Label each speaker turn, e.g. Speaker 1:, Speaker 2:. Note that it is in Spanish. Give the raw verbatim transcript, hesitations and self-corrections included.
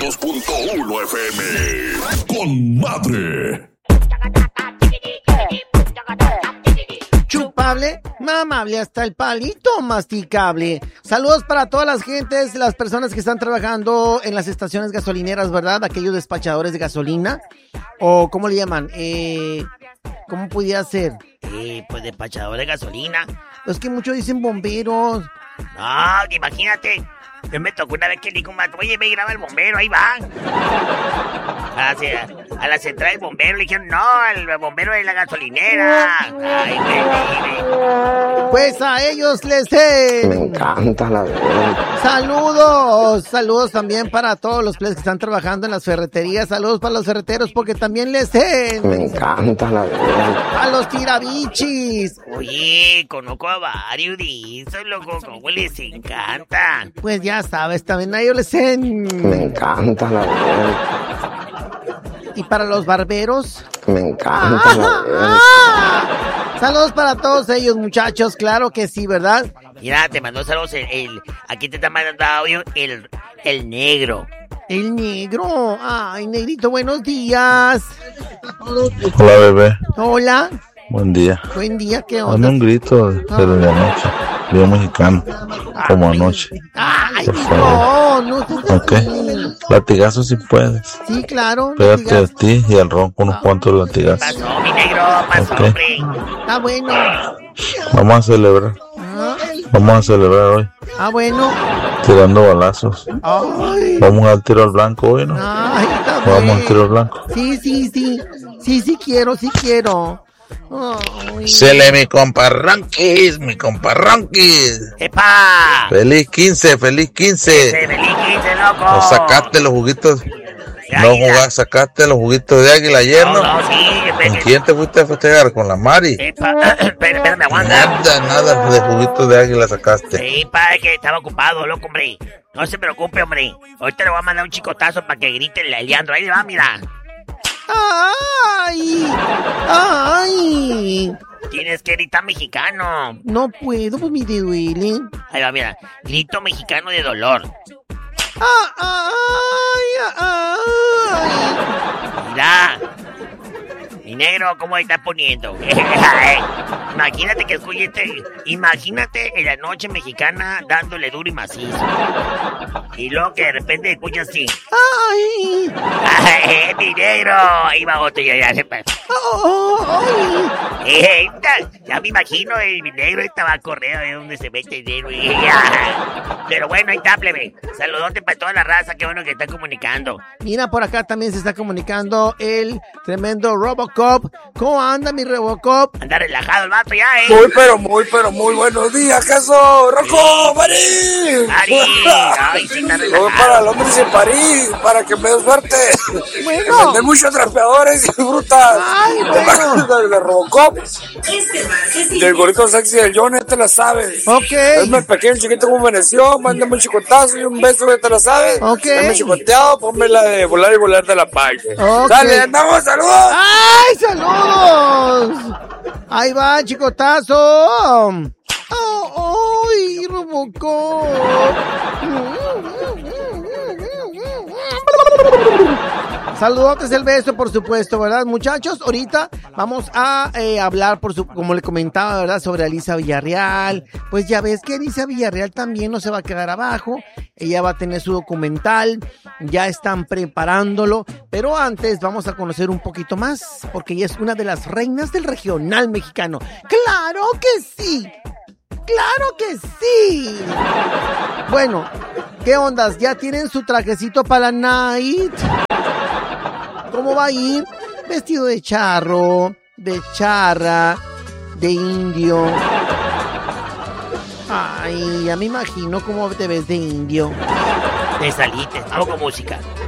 Speaker 1: dos punto uno F M. Con madre.
Speaker 2: Chupable, mamable hasta el palito masticable. Saludos para todas las gentes, las personas que están trabajando en las estaciones gasolineras, ¿verdad? Aquellos despachadores de gasolina. O, ¿cómo le llaman? Eh, ¿Cómo podía ser?
Speaker 3: Eh, pues despachador de gasolina.
Speaker 2: Es que muchos dicen bomberos.
Speaker 3: No, imagínate. Yo me tocó una vez que le dijo un mato, oye, me graba el bombero, ahí va. A la, a la central del bombero le dijeron, no, el bombero de la gasolinera. Ay, güey.
Speaker 2: Pues a ellos les den.
Speaker 4: Me encanta la verdad.
Speaker 2: Saludos, saludos también para todos los players que están trabajando en las ferreterías. Saludos para los ferreteros porque también les den.
Speaker 4: Me encanta la verdad.
Speaker 2: A los tirabichis.
Speaker 3: Oye, conozco a varios de esos, loco, como les encanta.
Speaker 2: Pues ya sabes, también a ellos les den.
Speaker 4: Me encanta la verdad.
Speaker 2: ¿Y para los barberos?
Speaker 4: Me encanta ah, la verdad.
Speaker 2: Ah, saludos para todos ellos, muchachos, claro que sí, ¿verdad?
Speaker 3: Mira, te mandó saludos el, el aquí te está mandando audio el, el negro.
Speaker 2: El negro, ay, negrito, buenos días.
Speaker 5: Hola, bebé.
Speaker 2: Hola.
Speaker 5: Buen día.
Speaker 2: Buen día, ¿qué onda?
Speaker 5: Dame un grito de, de la noche. Video mexicano. Como anoche.
Speaker 2: Ay, no, no sé.
Speaker 5: Ok. Latigazo si puedes.
Speaker 2: Sí, claro.
Speaker 5: Pégate
Speaker 2: latigazo.
Speaker 5: a ti y al ron con unos cuantos latigazos.
Speaker 3: Pasó, mi negro, pasó,
Speaker 5: okay.
Speaker 3: Hombre.
Speaker 2: Ah, bueno.
Speaker 5: Vamos a celebrar.
Speaker 2: Ah,
Speaker 5: Vamos a celebrar hoy.
Speaker 2: ah bueno.
Speaker 5: Tirando balazos.
Speaker 2: Ay.
Speaker 5: Vamos al tiro al blanco hoy, ¿no?
Speaker 2: Ay, está
Speaker 5: Vamos
Speaker 2: bien.
Speaker 5: al tiro al blanco.
Speaker 2: Sí, sí, sí. Sí, sí quiero, sí quiero. Ay.
Speaker 5: Sele mi compa Ronquis, mi compa Ronquis.
Speaker 3: ¡Epa!
Speaker 5: Feliz quince, feliz quince.
Speaker 3: ¡Se feliz quince, loco!
Speaker 5: No sacaste los juguitos.
Speaker 3: De
Speaker 5: No
Speaker 3: águila.
Speaker 5: jugaste, sacaste los juguitos de águila ayer, ¿no?
Speaker 3: No, no, sí.
Speaker 5: ¿Con
Speaker 3: Espérame,
Speaker 5: quién te fuiste a festejar? ¿Con la Mari?
Speaker 3: Epa, espérame, espérame, aguanta.
Speaker 5: Nada, nada de juguitos de águila sacaste.
Speaker 3: Sí, pa, es que estaba ocupado, loco, hombre. No se preocupe, hombre. Ahorita le voy a mandar un chicotazo para que grite el Leandro. Ahí le va, mira.
Speaker 2: ¡Ay! ¡Ay!
Speaker 3: Tienes que gritar mexicano.
Speaker 2: No puedo, pues me duele.
Speaker 3: Ahí va, mira. Grito mexicano de dolor.
Speaker 2: ¡Ah, ay, ay!
Speaker 3: Mira. Mi negro, ¿cómo estás poniendo? Imagínate que escuche este... Imagínate en la noche mexicana dándole duro y macizo. Y luego que de repente escuchas así.
Speaker 2: ¡Ay!
Speaker 3: ¡Ay, mi negro! Ahí va otro y ya se pasó.
Speaker 2: ¡Ay!
Speaker 3: Eh, ya, ya me imagino el mi negro estaba a correr de donde se mete el negro. Pero bueno, ahí está, plebe. Saludote para toda la raza, qué bueno que está comunicando.
Speaker 2: Mira, por acá también se está comunicando el tremendo Robocop. ¿Cómo anda mi Robocop?
Speaker 3: Anda relajado el vato ya, eh.
Speaker 6: Muy, pero muy, pero muy buenos días, ¿caso? ¡Rocco! ¡Marí!
Speaker 3: Marí, ay, sí está
Speaker 6: Voy
Speaker 3: relajado.
Speaker 6: para el hombre de París, para que me dé suerte.
Speaker 2: Bueno.
Speaker 6: Vender muchos trapeadores y frutas.
Speaker 2: Ay, bueno.
Speaker 6: De, de Robocop. Del gorrito sexy del John, este la sabes.
Speaker 2: Ok.
Speaker 6: Es más pequeño, chiquito como Veneció. Mándame un chicotazo y un beso, ya te la sabes.
Speaker 2: Ok.
Speaker 6: Dame chicoteado, ponme la de volar y volar de la paille.
Speaker 2: Ok.
Speaker 6: Dale, andamos, saludos.
Speaker 2: ¡Ay, saludos! Ahí va, chicotazo. Oh, ¡Ay, Robocop! Saludotes, el beso, por supuesto, ¿verdad, muchachos? Ahorita vamos a eh, hablar, por su, como le comentaba, ¿verdad?, sobre Alicia Villarreal. Pues ya ves que Alicia Villarreal también no se va a quedar abajo. Ella va a tener su documental, ya están preparándolo. Pero antes vamos a conocer un poquito más, porque ella es una de las reinas del regional mexicano. ¡Claro que sí! ¡Claro que sí! Bueno, ¿qué ondas? ¿Ya tienen su trajecito para la night? ¿Cómo va a ir? Vestido de charro, de charra, de indio. Ay, ya me imagino cómo te ves de indio.
Speaker 3: Te saliste, vamos con música.